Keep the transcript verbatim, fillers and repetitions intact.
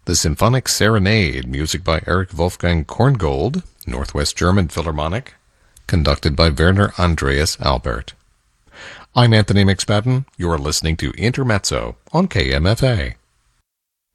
The Symphonic Serenade, music by Erich Wolfgang Korngold, Northwest German Philharmonic, conducted by Werner Andreas Albert. I'm Anthony McSpadden. You're listening to Intermezzo on K M F A.